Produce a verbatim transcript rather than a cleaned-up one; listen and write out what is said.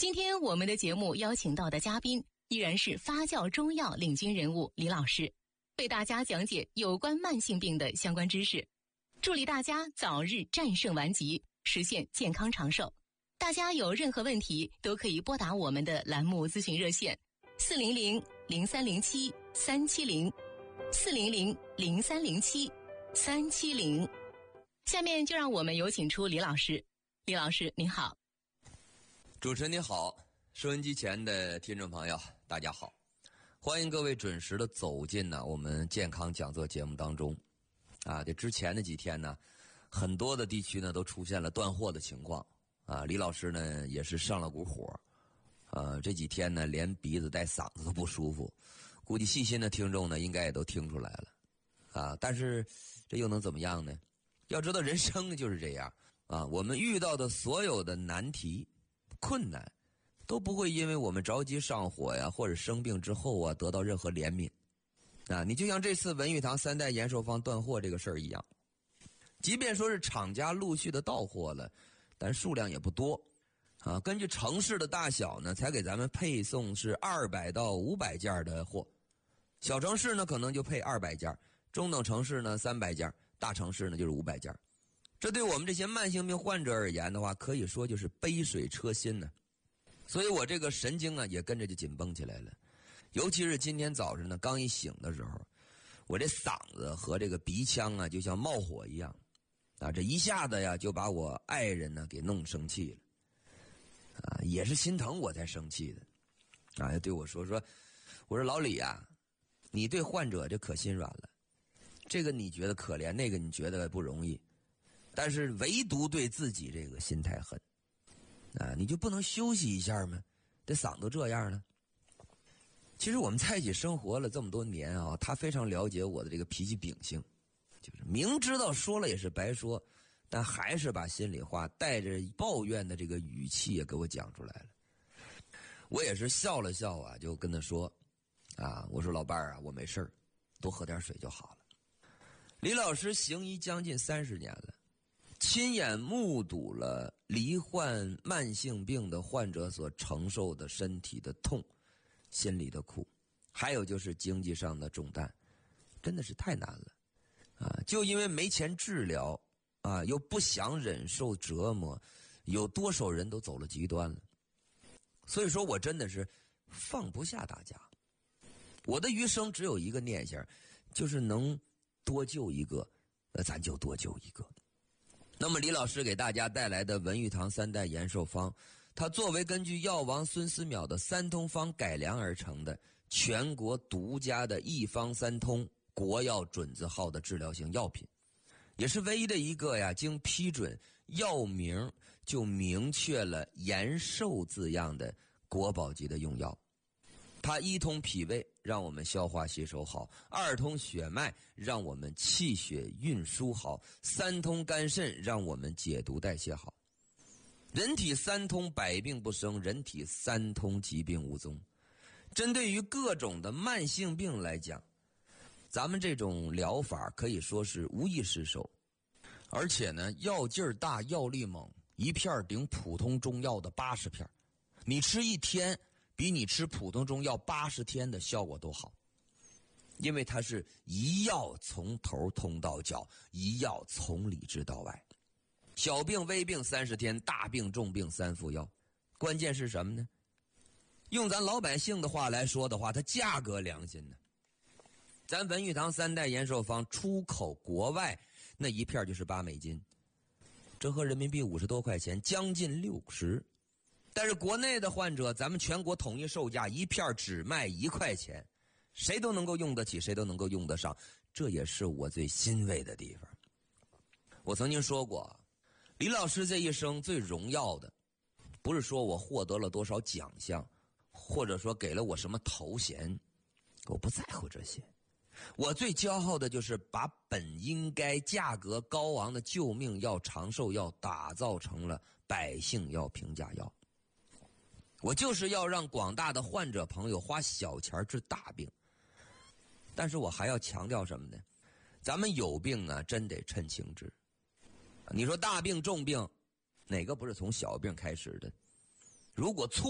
今天我们的节目邀请到的嘉宾依然是发酵中药领军人物李老师，为大家讲解有关慢性病的相关知识，助力大家早日战胜顽疾，实现健康长寿。大家有任何问题都可以拨打我们的栏目咨询热线四零零零三零七三七零四零零零三零七三七零。下面就让我们有请出李老师。李老师您好。 主持人您好，收音机前的听众朋友大家好，欢迎各位准时的走进呢我们健康讲座节目当中。啊，这之前的几天呢，很多的地区呢都出现了断货的情况。啊，李老师呢也是上了股火，呃，这几天呢连鼻子带嗓子都不舒服，估计细心的听众呢应该也都听出来了。啊，但是这又能怎么样呢？要知道人生就是这样啊，我们遇到的所有的难题、困难，都不会因为我们着急上火呀，或者生病之后啊得到任何怜悯。啊，你就像这次文玉堂三代延寿方断货这个事儿一样，即便说是厂家陆续的到货了，但数量也不多，啊，根据城市的大小呢，才给咱们配送是二百到五百件的货。小城市呢可能就配二百件，中等城市呢三百件，大城市呢就是五百件。这对我们这些慢性病患者而言的话，可以说就是杯水车薪呢。所以我这个神经啊也跟着就紧绷起来了。尤其是今天早上呢，刚一醒的时候，我这嗓子和这个鼻腔啊就像冒火一样。啊，这一下子呀，就把我爱人呢给弄生气了，啊，也是心疼我才生气的，啊，对我说说，我说老李啊，你对患者这可心软了，这个你觉得可怜，那个你觉得不容易，但是唯独对自己这个心太狠，啊，你就不能休息一下吗？这嗓子这样了。其实我们在一起生活了这么多年啊，他非常了解我的这个脾气秉性。就是明知道说了也是白说，但还是把心里话带着抱怨的这个语气也给我讲出来了。我也是笑了笑啊，就跟他说啊，我说老伴儿啊，我没事儿，多喝点水就好了。李老师行医将近三十年了，亲眼目睹了罹患慢性病的患者所承受的身体的痛、心里的苦，还有就是经济上的重担，真的是太难了。啊，就因为没钱治疗，啊，又不想忍受折磨，有多少人都走了极端了。所以说我真的是放不下大家，我的余生只有一个念想，就是能多救一个，呃，咱就多救一个。那么李老师给大家带来的文玉堂三代延寿方，它作为根据药王孙思邈的三通方改良而成的全国独家的一方三通国药准字号的治疗型药品，也是唯一的一个呀经批准药名就明确了延寿字样的国宝级的用药。它一通脾胃，让我们消化吸收好；二通血脉，让我们气血运输好；三通肝肾，让我们解毒代谢好。人体三通，百病不生；人体三通，疾病无踪。针对于各种的慢性病来讲，咱们这种疗法可以说是无一失手，而且呢，药劲儿大，药力猛，一片顶普通中药的八十片，你吃一天比你吃普通中药八十天的效果都好，因为它是一药从头通到脚，一药从里治到外，小病微病三十天，大病重病三副药。关键是什么呢？用咱老百姓的话来说的话，它价格良心呢。咱文玉堂三代延寿方出口国外那一片就是八美金，折合人民币五十多块钱，将近六十。但是国内的患者，咱们全国统一售价一片只卖一块钱，谁都能够用得起，谁都能够用得上，这也是我最欣慰的地方。我曾经说过，李老师这一生最荣耀的，不是说我获得了多少奖项，或者说给了我什么头衔，我不在乎这些。我最骄傲的就是把本应该价格高昂的救命药、长寿药打造成了百姓药、平价药。我就是要让广大的患者朋友花小钱治大病。但是我还要强调什么呢？咱们有病啊，真得趁轻治。你说大病重病，哪个不是从小病开始的？如果错